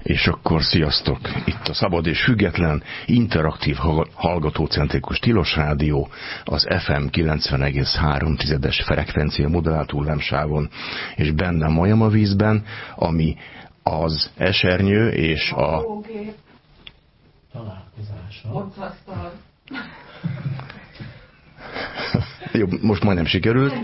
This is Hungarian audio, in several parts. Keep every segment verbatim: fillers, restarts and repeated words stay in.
És akkor sziasztok! Itt a szabad és független, interaktív, hallgatócentrikus Tilos Rádió, az ef em kilencven egész három es frekvencia modulált hullámsávon, és bennem majom a vízben, ami az esernyő és a... találkozása. Jó, most majdnem sikerült.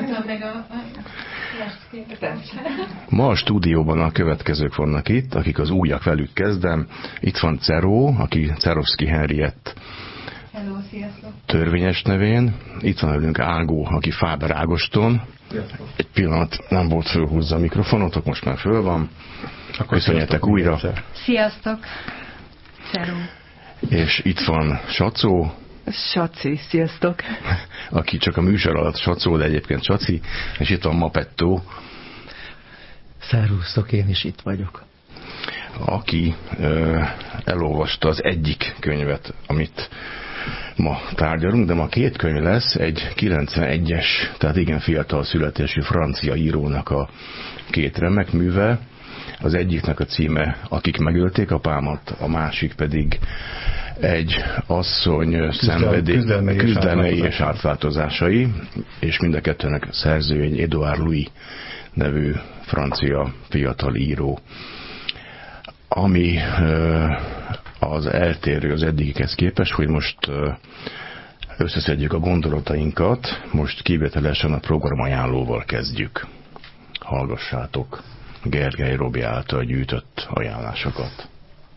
Ma a stúdióban a következők vannak itt, akik az újak, velük kezdem. Itt van Ceró, aki Cerovszky Henriett Hello, sziasztok. törvényes nevén. Itt van velünk Ágó, aki Fáber Ágoston. Egy pillanat, nem volt fölhúzza a mikrofonotok, most már föl van. Köszönjetek újra. Sziasztok. Ceró. És itt van Sacó. Saci, sziasztok. Aki csak a műsor alatt Sacó, de egyébként Saci. És itt van Mapettó. Szervusztok, én is itt vagyok. Aki ö, elolvasta az egyik könyvet, amit ma tárgyalunk, de ma két könyv lesz, egy kilencvenegyes, tehát igen fiatal születésű francia írónak a két remek műve. Az egyiknek a címe Akik megölték apámat, a másik pedig egy asszony szenvedély, küzdelmei, küzdelmei és átváltozásai, és mind a kettőnek szerző egy Edouard Louis nevű francia fiatal író. Ami az eltérő az eddigikhez képest, hogy most összeszedjük a gondolatainkat, most kivételesen a programajánlóval kezdjük. Hallgassátok Gergely Robi által gyűjtött ajánlásokat.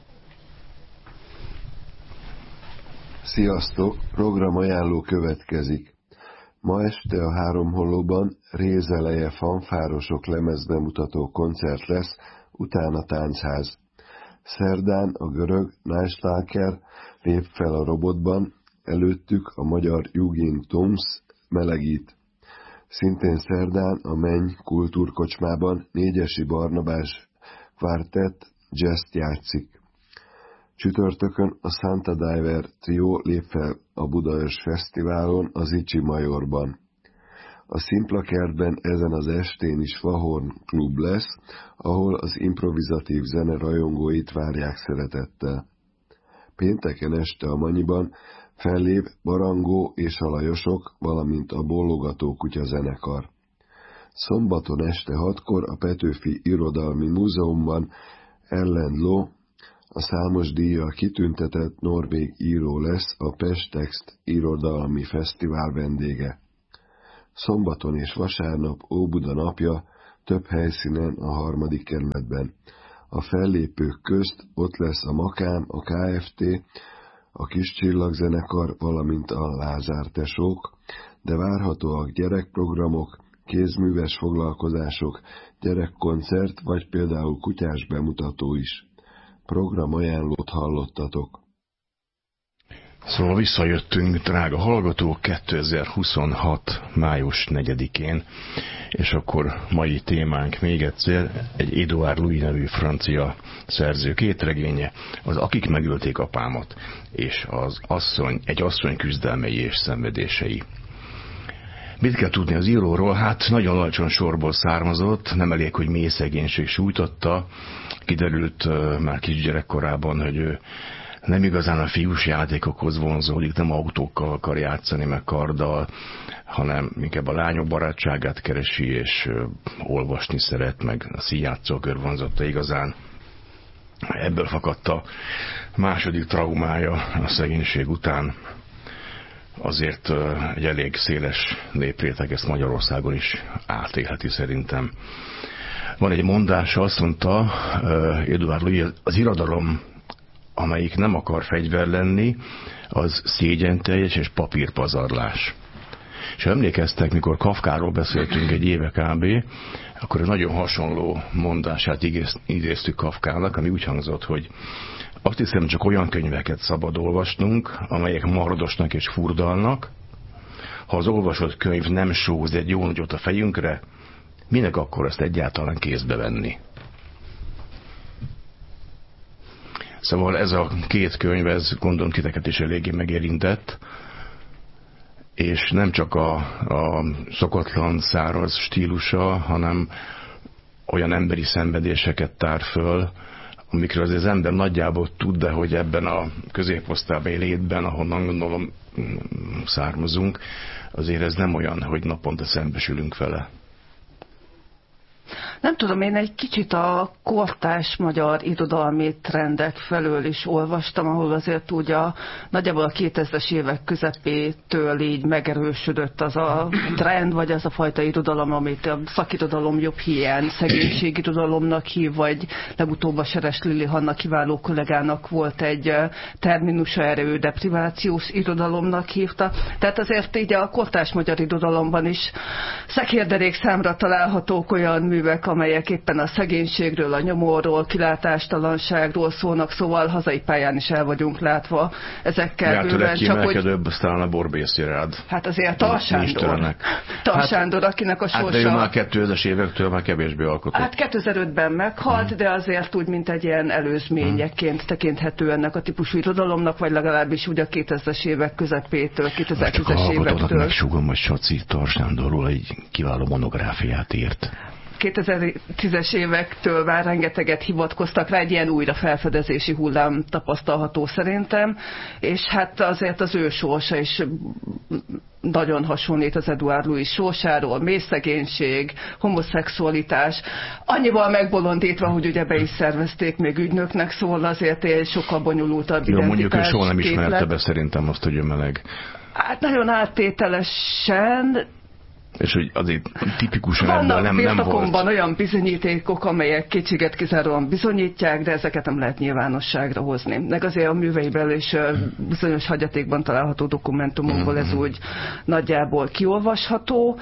Sziasztok! Programajánló következik. Ma este a Háromhollóban Rézeleje fanfárosok lemezbemutató koncert lesz, utána táncház. Szerdán a görög Nightstalker lép fel a Robotban, előttük a magyar Jugend Toms melegít. Szintén szerdán a Menny kultúrkocsmában Négyesi Barnabás Quartet jazzt játszik. Csütörtökön a Santa Diver Trio lép fel a Budaörs Fesztiválon az Icsi Majorban. A Szimpla Kertben ezen az estén is Fahorn klub lesz, ahol az improvizatív zene rajongóit várják szeretettel. Pénteken este a Manyiban fellép Barangó és a Lajosok, valamint a Bólogató Kutya zenekar. Szombaton este hatkor a Petőfi Irodalmi Múzeumban Ellen Loh, a számos díjjal kitüntetett norvég író lesz a Pestext Irodalmi Fesztivál vendége. Szombaton és vasárnap Óbuda napja, több helyszínen a harmadik kerületben. A fellépők közt ott lesz a Makám, a Kft., a Kis Csillagzenekar, valamint a Lázár tesók, de várhatóak gyerekprogramok, kézműves foglalkozások, gyerekkoncert vagy például kutyás bemutató is. Programajánlót hallottatok. Szóval visszajöttünk, drága hallgatók, kétezer-huszonhat. május negyedikén, és akkor mai témánk még egyszer egy Edouard Louis nevű francia szerző két regénye, az Akik megölték apámat, és az asszony, egy asszony küzdelmei és szenvedései. Mit kell tudni az íróról? Hát nagyon alacsony sorból származott, nem elég, hogy mély szegénység sújtotta. Kiderült uh, már kisgyerekkorában, hogy ő nem igazán a fiús játékokhoz vonzódik, nem autókkal akar játszani, meg karddal, hanem inkább a lányok barátságát keresi, és uh, olvasni szeret, meg a színjátszókör vonzotta igazán. Ebből fakadt a második traumája a szegénység után. Azért uh, egy elég széles népréteg ezt Magyarországon is átélheti szerintem. Van egy mondása, azt mondta uh, Edouard Louis, az irodalom, amelyik nem akar fegyver lenni, az szégyenteljes és papírpazarlás. És ha emlékeztek, mikor Kafkáról beszéltünk egy éve kb., akkor egy nagyon hasonló mondását idéztük Kafkának, ami úgy hangzott, hogy azt hiszem, csak olyan könyveket szabad olvasnunk, amelyek mardosnak és furdalnak. Ha az olvasott könyv nem sóz egy jó nagyot a fejünkre, minek akkor ezt egyáltalán kézbe venni? Szóval ez a két könyv, ez gondolom titeket is eléggé megérintett, és nem csak a, a szokatlan, száraz stílusa, hanem olyan emberi szenvedéseket tár föl, amikről az ember nagyjából tud, de hogy ebben a középosztálybeli létben, ahonnan gondolom származunk, azért ez nem olyan, hogy naponta szembesülünk vele. Nem tudom, én egy kicsit a kortárs magyar irodalmi trendek felől is olvastam, ahol azért úgy a, nagyjából a kétezres évek közepétől így megerősödött az a trend, vagy az a fajta irodalom, amit a szakirodalom jobb hiány, szegénységirodalomnak hív, vagy legutóbb a Seres Lili Hanna kiváló kollégának volt egy terminusa erre, ő deprivációs irodalomnak hívta. Tehát azért így a kortárs magyar irodalomban is szekérderék számra találhatók olyan művek, amelyek éppen a szegénységről, a nyomorról, kilátástalanságról szólnak, szóval hazai pályán is el vagyunk látva ezekkel bőven. Csak hogy... aztán a Borbészi rád. Hát azért Tal Sándor. Tal hát, Sándor, akinek a sorsa... Hát de ő már kétezres évektől már kevésbé alkotott. Hát kétezer-ötben meghalt, hmm. de azért úgy, mint egy ilyen előzményeként hmm. tekinthető ennek a típusú irodalomnak, vagy legalábbis úgy a kétezres évek közepétől, kétezer-tízes évektől. Megsúgom, hogy Saci Tal Sándorról egy kiváló monográfiát írt. kétezer-tízes évektől már rengeteget hivatkoztak rá, egy ilyen újra felfedezési hullám tapasztalható szerintem, és hát azért az ő sorsa is nagyon hasonlít az Eduard Louis sorsáról, mély szegénység, homoszexualitás, annyival megbolondítva, hogy ugye be is szervezték még ügynöknek, szóval azért egy sokkal bonyolultabb identitás. Jó, mondjuk ő soha nem ismerte be szerintem azt, hogy ő meleg. Hát nagyon áttételesen. És hogy azért tipikusan ebből nem, nem volt. Vannak olyan bizonyítékok, amelyek kétséget kizáróan bizonyítják, de ezeket nem lehet nyilvánosságra hozni. Meg azért a műveiből és bizonyos hagyatékban található dokumentumokból ez úgy nagyjából kiolvasható.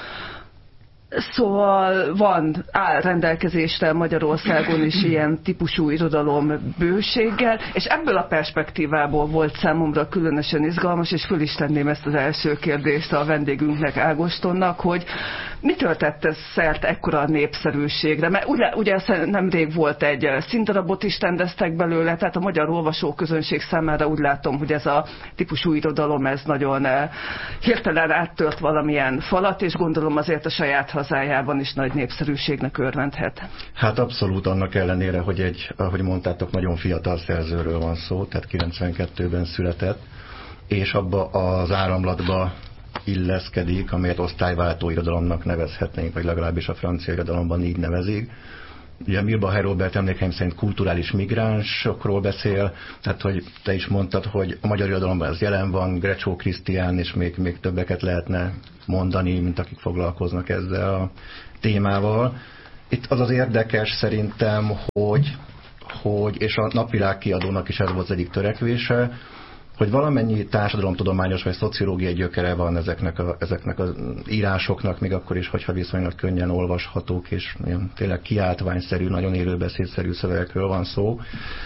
Szóval van áll rendelkezésre Magyarországon is ilyen típusú irodalom bőséggel, és ebből a perspektívából volt számomra különösen izgalmas, és föl is tenném ezt az első kérdést a vendégünknek, Ágostonnak, hogy mitől tett ez szert ekkora népszerűségre? Mert ugye, ugye nemrég volt egy színdarabot is rendeztek belőle, tehát a magyar olvasóközönség számára úgy látom, hogy ez a típusú irodalom ez nagyon hirtelen áttört valamilyen falat, és gondolom azért a saját hazájában is nagy népszerűségnek örvendhet. Hát abszolút, annak ellenére, hogy egy, ahogy mondtátok, nagyon fiatal szerzőről van szó, tehát kilencvenkettőben született, és abba az áramlatba illeszkedik, amelyet osztályváltó irodalomnak nevezhetnénk, vagy legalábbis a francia irodalomban így nevezik. Ugye Milbacher Robert emlékeim szerint kulturális migránsokról beszél, tehát hogy te is mondtad, hogy a magyar irodalomban ez jelen van, Grecsó Krisztián, és még, még többeket lehetne mondani, mint akik foglalkoznak ezzel a témával. Itt az az érdekes szerintem, hogy, hogy és a Napvilág kiadónak is ez volt az egyik törekvése, hogy valamennyi társadalomtudományos vagy szociológiai gyökere van ezeknek, a, ezeknek az írásoknak, még akkor is, hogyha viszonylag könnyen olvashatók, és tényleg kiáltványszerű, nagyon élőbeszédszerű szövegekről van szó.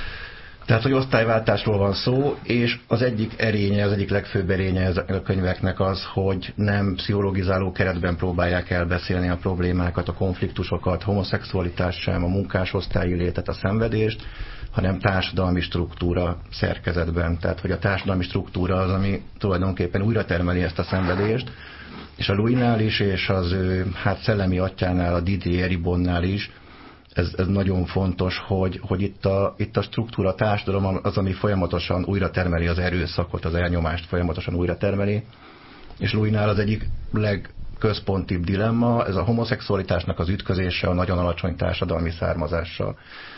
Tehát, hogy osztályváltásról van szó, és az egyik erénye, az egyik legfőbb erénye ezeknek a könyveknek az, hogy nem pszichologizáló keretben próbálják elbeszélni a problémákat, a konfliktusokat, homoszexualitást sem, a munkásosztályi létet, a szenvedést, hanem társadalmi struktúra szerkezetben. Tehát, hogy a társadalmi struktúra az, ami tulajdonképpen újra termeli ezt a szenvedést, és a Louisnál is, és az ő hát szellemi atyánál, a Didier Eribonnál is, ez, ez nagyon fontos, hogy, hogy itt, a, itt a struktúra, a társadalom az, ami folyamatosan újra termeli az erőszakot, az elnyomást folyamatosan újra termeli, és Louisnál az egyik legközpontibb dilemma, ez a homoszexualitásnak az ütközése a nagyon alacsony társadalmi származással.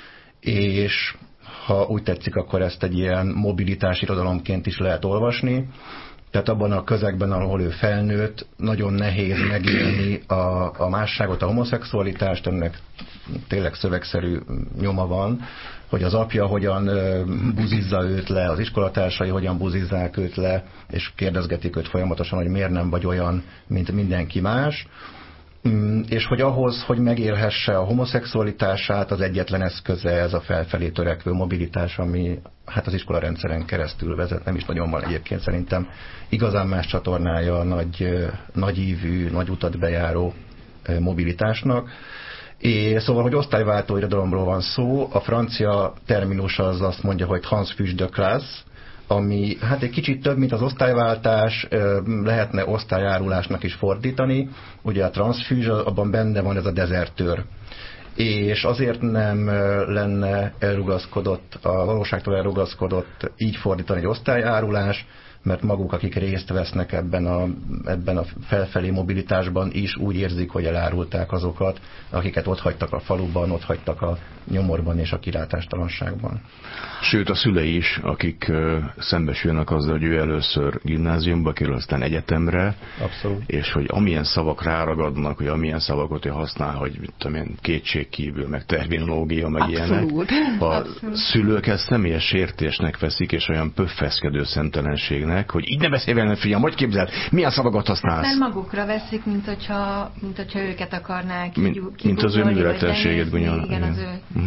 És ha úgy tetszik, akkor ezt egy ilyen mobilitás irodalomként is lehet olvasni. Tehát abban a közegben, ahol ő felnőtt, nagyon nehéz megélni a, a másságot, a homoszexualitást, ennek tényleg szövegszerű nyoma van, hogy az apja hogyan buzizza őt le, az iskolatársai hogyan buzizzák őt le, és kérdezgetik őt folyamatosan, hogy miért nem vagy olyan, mint mindenki más. És hogy ahhoz, hogy megélhesse a homoszexualitását, az egyetlen eszköze ez a felfelé törekvő mobilitás, ami hát az iskolarendszeren keresztül vezet, nem is nagyon van egyébként szerintem igazán más csatornája a nagy, nagyívű, nagy utat bejáró mobilitásnak. És szóval, hogy osztályváltó irodalomról van szó, a francia terminus az azt mondja, hogy transfuge de classe, ami hát egy kicsit több, mint az osztályváltás, lehetne osztályárulásnak is fordítani. Ugye a transfuge, abban benne van ez a dezertőr. és azért nem lenne elrugaszkodott, a valóságtól elrugaszkodott így fordítani egy osztályárulás, mert maguk, akik részt vesznek ebben a, ebben a felfelé mobilitásban is úgy érzik, hogy elárulták azokat, akiket ott hagytak a faluban, ott hagytak a nyomorban és a kilátástalanságban. Sőt, a szülei is, akik uh, szembesülnek azzal, hogy ő először gimnáziumba kerül, aztán egyetemre, abszolút. És hogy amilyen szavak ráragadnak, hogy amilyen szavakat ő használ, hogy mit tudom én, kétségkívül, meg terminológia, meg abszolút. ilyenek. A Abszolút. szülők ezt személyes sértésnek veszik, és olyan pöffeszkedő szemtelenségnek, hogy így ne beszélj velem, fiam, hogy képzeld, milyen szavakat használsz? Mert magukra veszik, mint hogyha, mint hogyha őket akarnák Mint, mint az ő műveletlenséget, Gunyal. Igen, az ő uh-huh.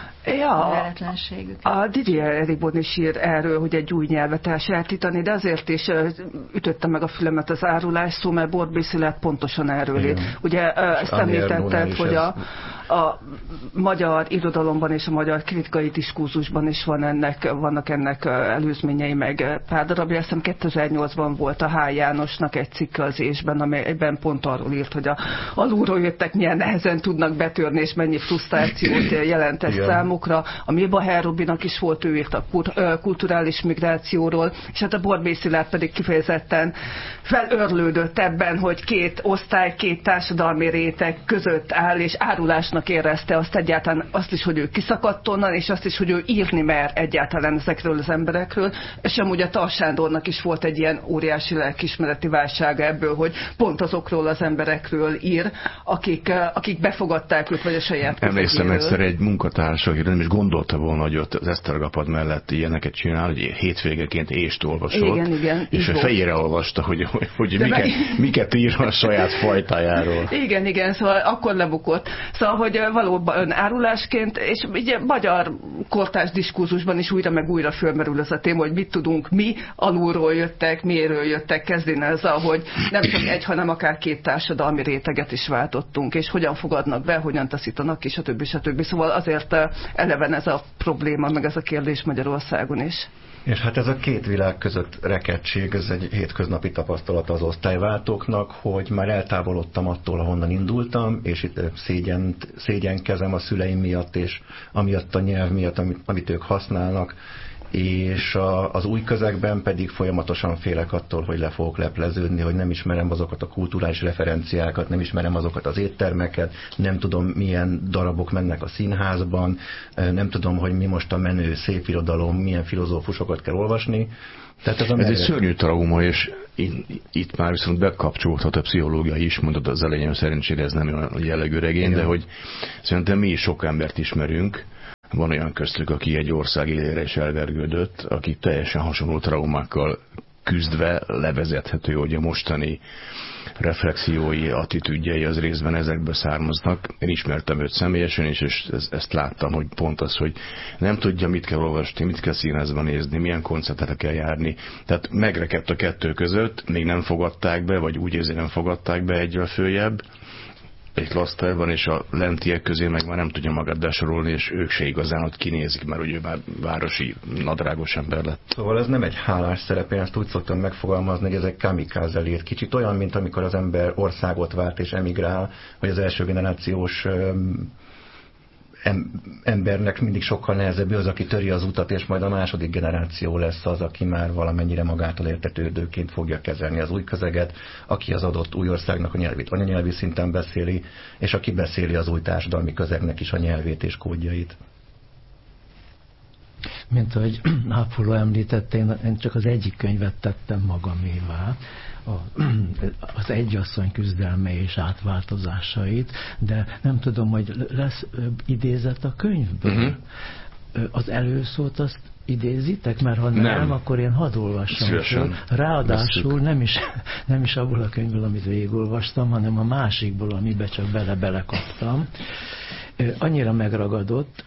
Ja, a Didier Eribon is ír erről, hogy egy új nyelvet elsajátítani, de azért is ütötte meg a fülemet az árulás szó, mert Borbély Szilárd pontosan erről ír. Ugye ezt említetted, hogy a, a magyar irodalomban és a magyar kritikai diskurzusban is van ennek, vannak ennek előzményei, meg pár darabja. Azt hiszem kétezer-nyolcban volt a H. Jánosnak egy cikke az Ésben, amelyben pont arról írt, hogy a alulról jöttek milyen nehezen tudnak betörni, és mennyi frusztrációt jelent ez számukra. A Milbacher Robinak is volt, ő írt a kulturális migrációról, és hát a Borbély Szilárd pedig kifejezetten felörlődött ebben, hogy két osztály, két társadalmi réteg között áll, és árulásnak érezte azt egyáltalán, azt is, hogy ő kiszakadt onnan, és azt is, hogy ő írni mer egyáltalán ezekről az emberekről, és amúgy a Tar Sándornak is volt egy ilyen óriási lelkiismereti válsága ebből, hogy pont azokról az emberekről ír, akik, akik befogadták őt, vagy a saját közegéről. Emlékszem egyszer egy munkatárs, aki nem is gondolta volna, hogy ott az Esztergapad mellett ilyeneket csinál, hogy hétvégeként ést olvasott, igen, igen, és a fejére olvasta, hogy, hogy, hogy miket, meg... miket ír a saját fajtájáról. Igen, igen, szóval akkor lebukott. Szóval, hogy valóban árulásként, és ugye magyar kortárs diskurzusban is újra meg újra fölmerül az a téma, hogy mit tudunk mi, alulról jöttek, miről jöttek, kezdeni ezzel, hogy nem csak egy, hanem akár két társadalmi réteget is váltottunk, és hogyan fogadnak be, hogyan taszítanak, és stb. stb. Szóval azért eleven ez a probléma, meg ez a kérdés Magyarországon is. És hát ez a két világ között rekedtség, ez egy hétköznapi tapasztalata az osztályváltóknak, hogy már eltávolodtam attól, ahonnan indultam, és itt szégyen, szégyenkezem a szüleim miatt, és amiatt a nyelv miatt, amit, amit ők használnak, és a, az új közegben pedig folyamatosan félek attól, hogy le fogok lepleződni, hogy nem ismerem azokat a kulturális referenciákat, nem ismerem azokat az éttermeket, nem tudom, milyen darabok mennek a színházban, nem tudom, hogy mi most a menő szép irodalom, milyen filozófusokat kell olvasni. Tehát ez, ez egy szörnyű trauma, és itt már viszont bekapcsolódhat a pszichológia is, mondod az elején, szerencsére ez nem olyan jellegű regény, de hogy szerintem mi is sok embert ismerünk. Van olyan köztük, aki egy ország élére is elvergődött, aki teljesen hasonló traumákkal küzdve levezethető, hogy a mostani reflexiói, attitűdjei az részben ezekből származnak. Én ismertem őt személyesen is, és ezt láttam, hogy pont az, hogy nem tudja, mit kell olvasni, mit kell színházban nézni, milyen koncertre kell járni. Tehát megrekedt a kettő között, még nem fogadták be, vagy úgy érzi, nem fogadták be egyre följebb, egy klaszterban, és a lentiek közé meg már nem tudja magát besorolni, és ők se igazán ott kinézik, mert ugye már városi nadrágos ember lett. Szóval ez nem egy hálás szerep, én ezt úgy szoktam megfogalmazni, hogy ez egy kamikaze lét. Kicsit olyan, mint amikor az ember országot vált és emigrál, vagy az első generációs embernek mindig sokkal nehezebb az, aki töri az utat, és majd a második generáció lesz az, aki már valamennyire magától értetődőként fogja kezelni az új közeget, aki az adott új országnak a nyelvét anyanyelvi szinten beszéli, és aki beszéli az új társadalmi közegnek is a nyelvét és kódjait. Mint ahogy Ápoló említette, én csak az egyik könyvet tettem magamévá, az egyasszony küzdelme és átváltozásait, de nem tudom, hogy lesz idézet a könyvből. Uh-huh. Az előszót azt idézitek, mert ha nem, nem akkor én hadd olvassam föl. Ráadásul nem is, nem is abból a könyvből, amit végigolvastam, hanem a másikból, amiben csak bele-bele kaptam. Annyira megragadott,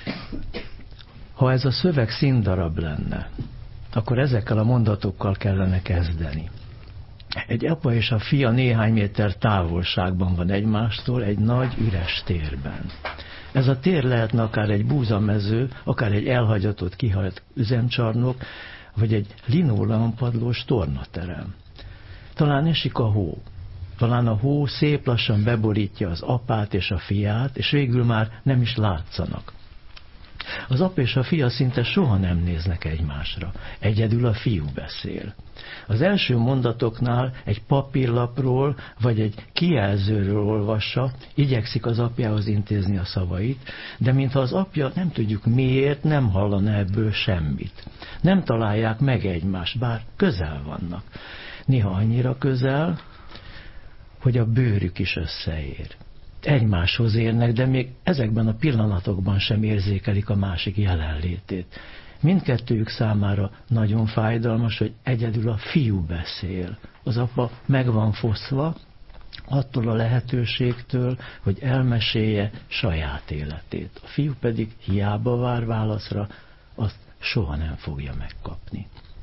ha ez a szöveg színdarab lenne, akkor ezekkel a mondatokkal kellene kezdeni. Egy apa és a fia néhány méter távolságban van egymástól, egy nagy üres térben. Ez a tér lehetne akár egy búzamező, akár egy elhagyatott, kihalt üzemcsarnok, vagy egy linoleumpadlós tornaterem. Talán esik a hó. Talán a hó szép lassan beborítja az apát és a fiát, és végül már nem is látszanak. Az apa és a fia szinte soha nem néznek egymásra. Egyedül a fiú beszél. Az első mondatoknál egy papírlapról vagy egy kijelzőről olvassa, igyekszik az apjához intézni a szavait, de mintha az apja nem tudjuk miért nem hallana ebből semmit. Nem találják meg egymást, bár közel vannak. Néha annyira közel, hogy a bőrük is összeér. Egymáshoz érnek, de még ezekben a pillanatokban sem érzékelik a másik jelenlétét. Mindkettőjük számára nagyon fájdalmas, hogy egyedül a fiú beszél. Az apa meg van foszva attól a lehetőségtől, hogy elmesélje saját életét. A fiú pedig hiába vár válaszra, azt soha nem fogja megkapni.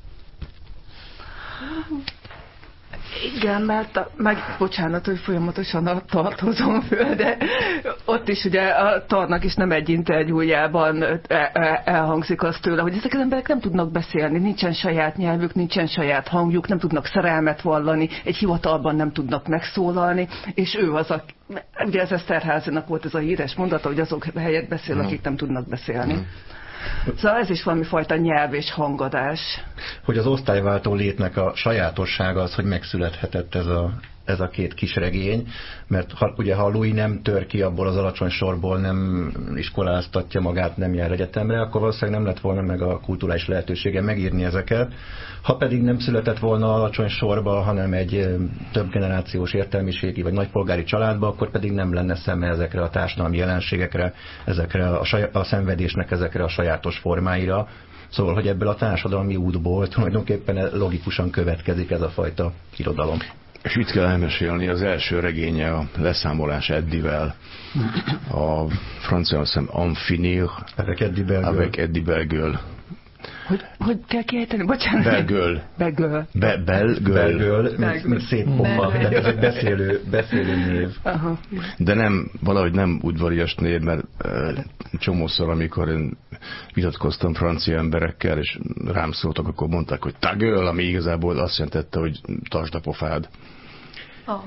Igen, mert a, meg, bocsánat, hogy folyamatosan a tartozom föl, de ott is ugye a Tarnak is nem egy interjújában elhangzik az tőle, hogy ezek az emberek nem tudnak beszélni, nincsen saját nyelvük, nincsen saját hangjuk, nem tudnak szerelmet vallani, egy hivatalban nem tudnak megszólalni, és ő az, a, ugye ez Eszterházynak volt ez a híres mondata, hogy azok helyett beszél, akik nem tudnak beszélni. Szóval ez is valami fajta nyelv és hangadás. Hogy az osztályváltó létnek a sajátossága az, hogy megszülethetett ez a, ez a két kisregény, mert ha, ugye ha Louis nem tör ki abból az alacsony sorból, nem iskoláztatja magát, nem jár egyetemre, akkor valószínűleg nem lett volna meg a kulturális lehetősége megírni ezeket. Ha pedig nem született volna alacsony sorba, hanem egy több generációs értelmiségi vagy nagypolgári családba, akkor pedig nem lenne szeme ezekre a társadalmi jelenségekre, ezekre a, saját, a szenvedésnek ezekre a sajátos formáira. Szóval, hogy ebből a társadalmi útból tulajdonképpen logikusan következik ez a fajta irodalom. És itt kell elmesélni az első regénye, a Leszámolás Eddivel, a francia azt hiszem Amfinir, avec Eddie Belgueule. Avec Eddie Belgueule. Hogy, hogy kell kiejteni? Bocsánat. Belgueule. Belgueule. Be, Belgueule. Belgueule, szép pofa, tehát ez egy beszélő, beszélő név. Aha. De nem, valahogy nem udvarias név, mert uh, csomószor, amikor én vitatkoztam francia emberekkel, és rám szóltak, akkor mondták, hogy ta gueule, ami igazából azt jelentette, hogy tartsd a pofád. Oh.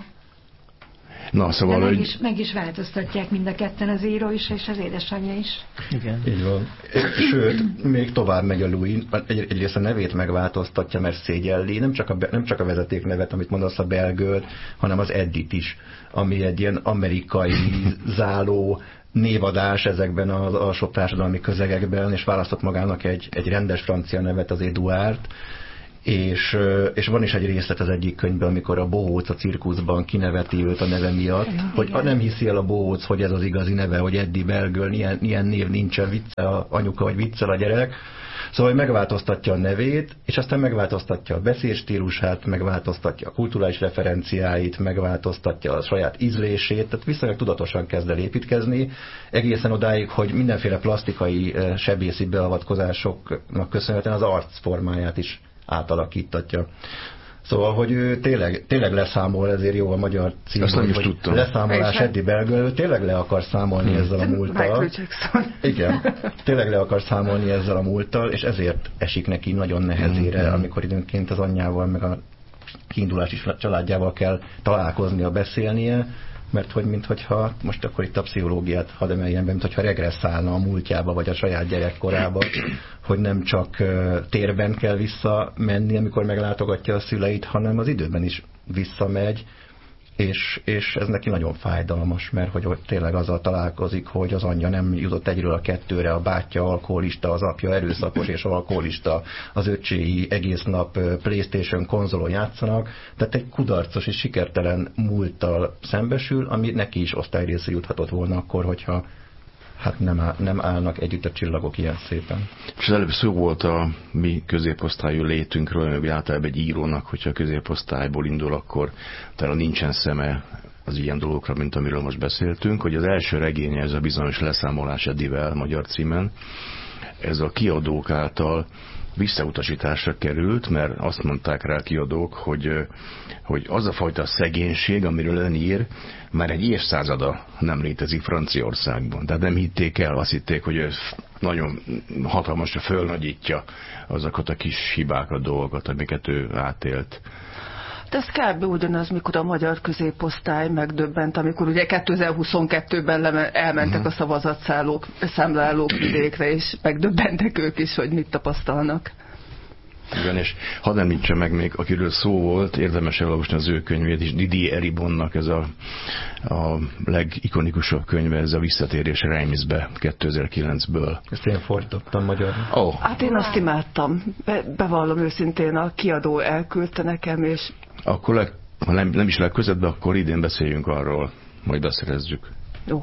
Na, szóval, de meg, hogy... is, meg is változtatják mind a ketten, az író is, és az édesanyja is. Igen. Így van. Sőt, még tovább megy a Louis, egy, egyrészt a nevét megváltoztatja, mert szégyelli, nem csak a, nem csak a vezeték nevet, amit mondasz, a Belgueule, hanem az Eddit is, ami egy ilyen amerikai záló névadás ezekben az alsóbb társadalmi közegekben, és választott magának egy, egy rendes francia nevet, az Eduard. És, és van is egy részlet az egyik könyvben, amikor a bohóc a cirkuszban kineveti őt a neve miatt, igen, hogy igen. Nem hiszi el a bohóc, hogy ez az igazi neve, hogy Eddie Belgueule, ilyen, ilyen név nincsen, viccel a anyuka, vagy viccel a gyerek. Szóval, hogy megváltoztatja a nevét, és aztán megváltoztatja a beszédstílusát, megváltoztatja a kulturális referenciáit, megváltoztatja a saját ízlését, tehát viszonylag tudatosan kezd el építkezni, egészen odáig, hogy mindenféle plastikai sebészi beavatkozásoknak köszönhetően az arcformáját is átalakítatja. Szóval, hogy ő tényleg, tényleg leszámol, ezért jó a magyar cím, azt nem is hogy tudtam. Leszámolás Eddie Belgueule, ő tényleg le akar számolni hmm. ezzel a múlttal. Igen, tényleg le akar számolni ezzel a múlttal, és ezért esik neki nagyon nehezére, hmm. amikor időnként az anyjával, meg a kiindulási családjával kell találkoznia, beszélnie, mert hogy minthogyha, most akkor itt a pszichológiát hadd emeljen be, minthogyha regresszálna a múltjába, vagy a saját gyerekkorába, hogy nem csak térben kell visszamenni, amikor meglátogatja a szüleit, hanem az időben is visszamegy, és, és ez neki nagyon fájdalmas, mert hogy tényleg azzal találkozik, hogy az anyja nem jutott egyről a kettőre, a bátyja alkoholista, az apja erőszakos és alkoholista, az öcséi egész nap PlayStation konzolon játszanak, tehát egy kudarcos és sikertelen múlttal szembesül, ami neki is osztályrésze juthatott volna akkor, hogyha hát nem, áll, nem állnak együtt a csillagok ilyen szépen. És az előbb szó volt a mi középosztályú létünkről, meg általában egy írónak, hogyha a középosztályból indul, akkor talán nincsen szeme az ilyen dolgokra, mint amiről most beszéltünk, hogy az első regénye, ez a bizonyos Leszámolás Eddivel magyar címen, ez a kiadók által visszautasításra került, mert azt mondták rá a kiadók, hogy, hogy az a fajta szegénység, amiről ön ír, már egy évszázada nem létezik Franciaországban. Tehát nem hitték el, azt hitték, hogy ő nagyon hatalmasra fölnagyítja azokat a kis hibákat, dolgokat, amiket ő átélt. De ez kb. Ugyanaz, mikor a magyar középosztály megdöbbent, amikor ugye kétezer-huszonkettőben elmentek a szavazatszállók, számlálók vidékre, és megdöbbentek ők is, hogy mit tapasztalnak. Igen, és hadd említsem meg még, akiről szó volt, érdemes elolvasni az ő könyvét is, Didier Eribonnak ez a, a legikonikusabb könyve, ez a Visszatérés Reimsbe kétezer-kilencből. Ezt én fordítottam magyarra. Oh. Hát én azt imádtam. Be, bevallom őszintén, a kiadó elküldte nekem, és... Akkor leg, ha nem, nem is legközelebb, akkor idén beszéljünk arról, majd beszerezzük. Jó.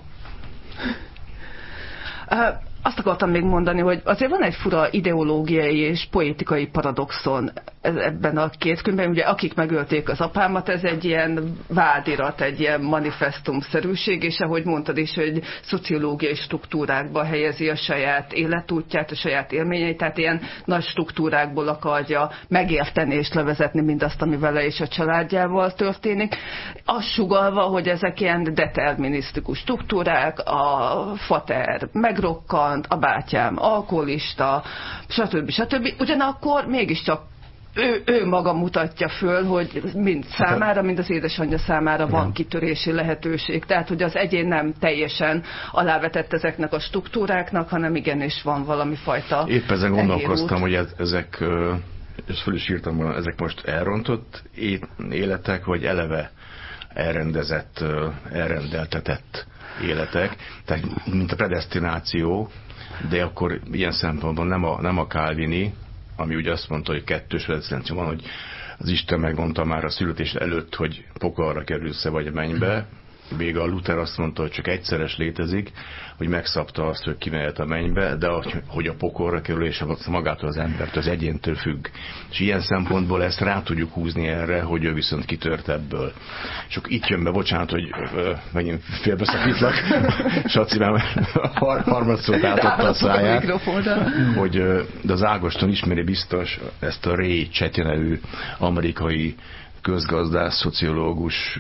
Uh, Azt akartam még mondani, hogy azért van egy fura ideológiai és poétikai paradoxon ebben a két könyvben. Ugye akik megölték az apámat, ez egy ilyen vádirat, egy ilyen manifestumszerűség, és ahogy mondtad is, hogy szociológiai struktúrákba helyezi a saját életútját, a saját élményeit, tehát ilyen nagy struktúrákból akarja megérteni és levezetni mindazt, ami vele és a családjával történik. Azt sugallva, hogy ezek ilyen determinisztikus struktúrák, a fater megrokkan, a bátyám alkoholista, stb. stb. Ugyanakkor mégiscsak ő, ő maga mutatja föl, hogy mind számára, mind az édesanyja számára van kitörési lehetőség. Tehát, hogy az egyén nem teljesen alávetett ezeknek a struktúráknak, hanem igenis van valami fajta. Épp ezen gondolkoztam, hogy ezek, és föl is írtam volna, ezek most elrontott életek, vagy eleve elrendezett, elrendeltetett életek. Tehát, mint a predesztináció, de akkor ilyen szempontból nem a, nem a Calvini, ami ugye azt mondta, hogy kettős predesztináció van, hogy az Isten megmondta már a születés előtt, hogy pokolra kerülsz-e vagy a mennybe. Még a Luther azt mondta, hogy csak egyszeres létezik, hogy megszabta azt, hogy kimehet a mennybe, de hogy a pokolra kerül, és magától az embert, az egyéntől függ. És ilyen szempontból ezt rá tudjuk húzni erre, hogy ő viszont kitört ebből. És akkor itt jön be, bocsánat, hogy ö, megint félbeszakítlak, Saci már har- harmadszor átadta a száját, hogy ö, de az Ágoston ismeri biztos ezt a Ray Chetty nevű amerikai közgazdász, szociológus,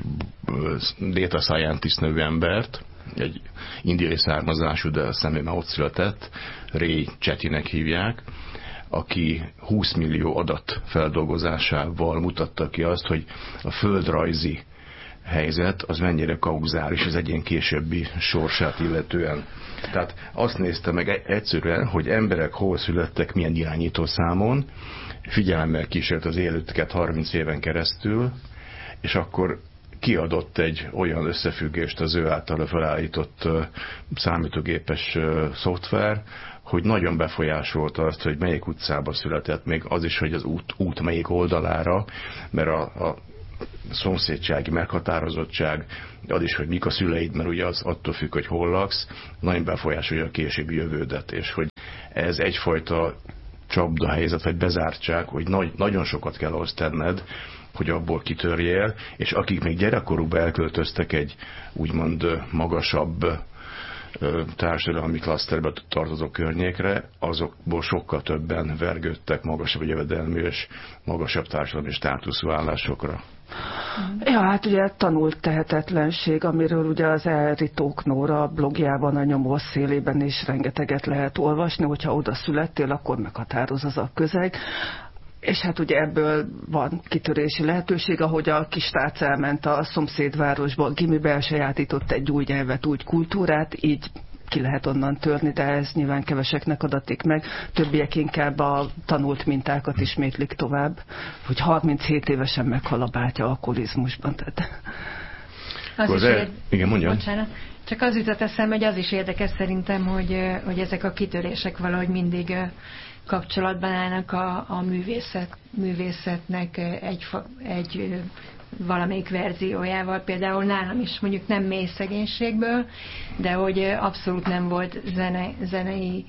data scientist nevű embert, egy indiai származású, de a személy már ott született, Ray Chettynek hívják, aki húsz millió adat feldolgozásával mutatta ki azt, hogy a földrajzi helyzet az mennyire kauzális az egyén későbbi sorsát illetően. Tehát azt nézte meg egyszerűen, hogy emberek hol születtek, milyen irányítószámon, figyelemmel kísért az életüket harminc éven keresztül, és akkor kiadott egy olyan összefüggést az ő általa felállított számítógépes szoftver, hogy nagyon befolyásolta azt, hogy melyik utcába született, még az is, hogy az út, út melyik oldalára, mert a, a szomszédsági meghatározottság, az is, hogy mik a szüleid, mert ugye az attól függ, hogy hol laksz, nagyon befolyásolja a későbbi jövődet, és hogy ez egyfajta csapdahelyzet, vagy bezártság, hogy nagy, nagyon sokat kell ahhoz tenned, hogy abból kitörjél, és akik még gyerekkorukban elköltöztek egy úgymond magasabb társadalmi klaszterbe tartozó környékre, azokból sokkal többen vergődtek magasabb jövedelmű és magasabb társadalmi státuszú állásokra. Ja, hát ugye tanult tehetetlenség, amiről ugye az Elritók Nóra blogjában, a Nyomor szélében is rengeteget lehet olvasni, hogyha oda születtél, akkor meghatároz az a közeg. És hát ugye ebből van kitörési lehetőség, ahogy a kistác elment a szomszédvárosba, a gimibe elsajátított egy új nyelvet, új kultúrát, így ki lehet onnan törni, de ez nyilván keveseknek adatik meg. Többiek inkább a tanult mintákat ismétlik tovább, hogy harminchét évesen meghal a bátya alkoholizmusban. Tehát... Az is el... ér... Igen, mondjam. Bocsánat. Csak az jutott eszembe, hogy az is érdekes szerintem, hogy, hogy ezek a kitörések valahogy mindig kapcsolatban állnak a, a művészet, művészetnek egy, egy valamelyik verziójával. Például nálam is mondjuk nem mély szegénységből, de hogy abszolút nem volt zene, zenei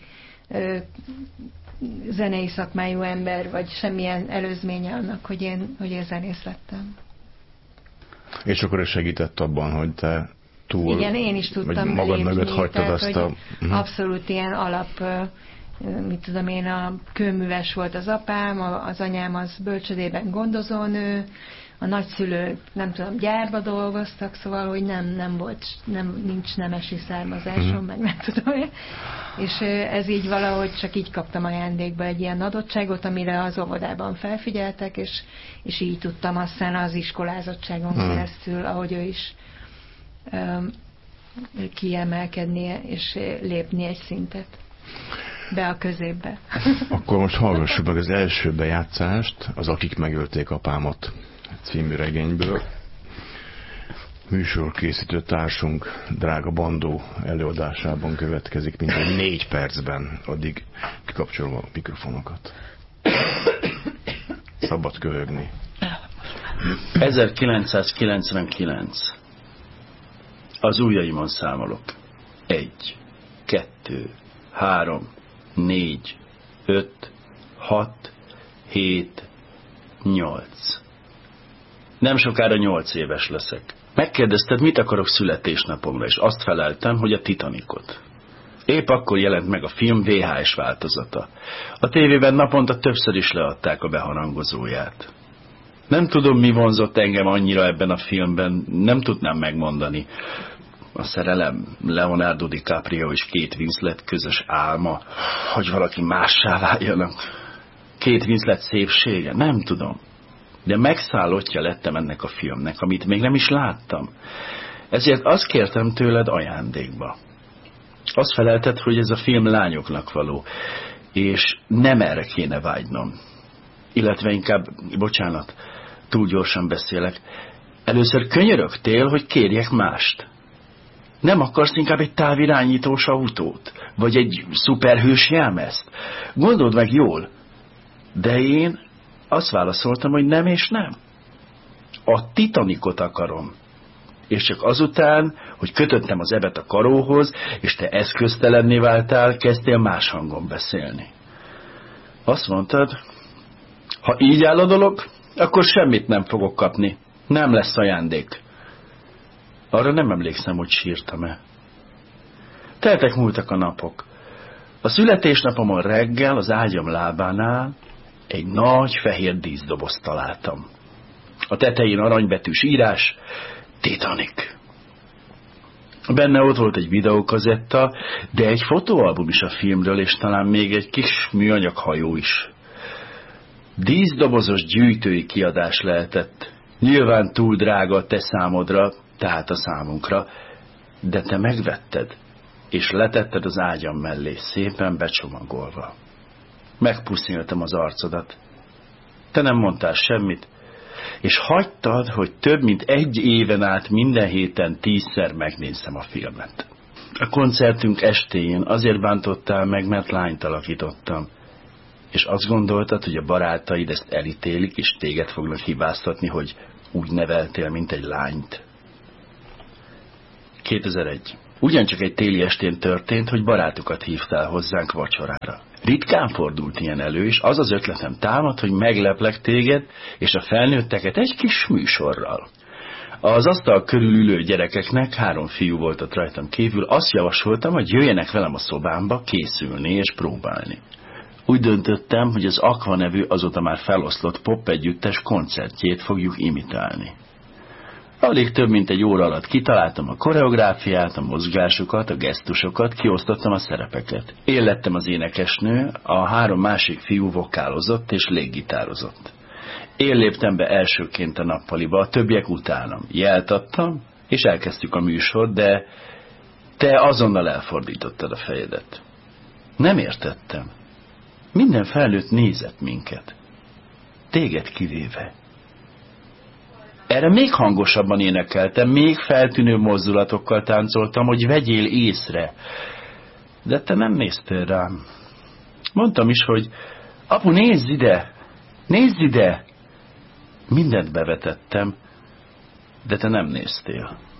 zenei szakmájú ember, vagy semmilyen előzménye annak, hogy én, hogy én zenész lettem. És akkor ez segített abban, hogy te túl... Igen, én is tudtam magad lépni, mögött hagytad tehát, azt a... Uh-huh. Abszolút ilyen alap, mit tudom én, a kőműves volt az apám, az anyám az bölcsödében gondozónő, a nagyszülők, nem tudom, gyárba dolgoztak, szóval, hogy nem, nem volt, nem, nincs nemesi származásom, mm. meg nem tudom én. És ez így valahogy csak így kaptam ajándékba egy ilyen adottságot, amire az óvodában felfigyeltek, és, és így tudtam aztán az iskolázottságon mm. keresztül, ahogy ő is um, kiemelkedni és lépni egy szintet be a középbe. Akkor most hallgassuk meg az első bejátszást, az Akik megölték apámat című regényből. Műsorkészítő társunk Drága Bandó előadásában következik mintegy négy percben, addig kikapcsolva a mikrofonokat. Szabad köhögni. ezerkilencszázkilencvenkilenc. Az ujjaimon számolok. Egy, kettő, három, négy, öt, hat, hét, nyolc. Nem sokára nyolc éves leszek. Megkérdezted, mit akarok születésnapomra, és azt feleltem, hogy a Titanicot. Épp akkor jelent meg a film vé há es változata. A tévében naponta többször is leadták a beharangozóját. Nem tudom, mi vonzott engem annyira ebben a filmben, nem tudnám megmondani. A szerelem, Leonardo DiCaprio és Kate Winslet közös álma, hogy valaki mássá váljanak. Kate Winslet szépsége, nem tudom. De megszállottja lettem ennek a filmnek, amit még nem is láttam. Ezért azt kértem tőled ajándékba. Azt felelted, hogy ez a film lányoknak való, és nem erre kéne vágynom. Illetve inkább, bocsánat, túl gyorsan beszélek, először könyörögtél, hogy kérjek mást. Nem akarsz inkább egy távirányítós autót? Vagy egy szuperhős jelmezt? Gondold meg jól. De én azt válaszoltam, hogy nem és nem. A Titanicot akarom. És csak azután, hogy kötöttem az ebet a karóhoz, és te eszköztelenné váltál, kezdtél más hangon beszélni. Azt mondtad, ha így áll a dolog, akkor semmit nem fogok kapni. Nem lesz ajándék. Arra nem emlékszem, hogy sírtam-e. Teltek múltak a napok. A születésnapomon reggel az ágyam lábánál egy nagy fehér díszdobozt találtam. A tetején aranybetűs írás, Titanic. Benne ott volt egy videókazetta, de egy fotóalbum is a filmről, és talán még egy kis műanyag hajó is. Díszdobozos gyűjtői kiadás lehetett. Nyilván túl drága a te számodra, tehát a számunkra, de te megvetted, és letetted az ágyam mellé, szépen becsomagolva. Megpusziltam az arcodat. Te nem mondtál semmit, és hagytad, hogy több mint egy éven át minden héten tízszer megnézzem a filmet. A koncertünk estéjén azért bántottál meg, mert lányt alakítottam, és azt gondoltad, hogy a barátaid ezt elítélik, és téged fognak hibáztatni, hogy úgy neveltél, mint egy lányt. kétezer-egy. Ugyancsak egy téli estén történt, hogy barátokat hívtál hozzánk vacsorára. Ritkán fordult ilyen elő, és az az ötletem támad, hogy megleplek téged és a felnőtteket egy kis műsorral. Az asztal körül ülő gyerekeknek, három fiú volt ott rajtam kívül, azt javasoltam, hogy jöjjenek velem a szobámba készülni és próbálni. Úgy döntöttem, hogy az Aqua nevű azóta már feloszlott pop együttes koncertjét fogjuk imitálni. Alig több mint egy óra alatt kitaláltam a koreográfiát, a mozgásokat, a gesztusokat, kiosztottam a szerepeket. Én lettem az énekesnő, a három másik fiú vokálozott és léggitározott. Én léptem be elsőként a nappaliba, a többiek utánam. Jelt adtam, és elkezdtük a műsort, de te azonnal elfordítottad a fejedet. Nem értettem. Minden felnőtt nézett minket. Téged kivéve. Erre még hangosabban énekeltem, még feltűnő mozdulatokkal táncoltam, hogy vegyél észre. De te nem néztél rám. Mondtam is, hogy apu, nézz ide! Nézz ide! Mindent bevetettem, de te nem néztél.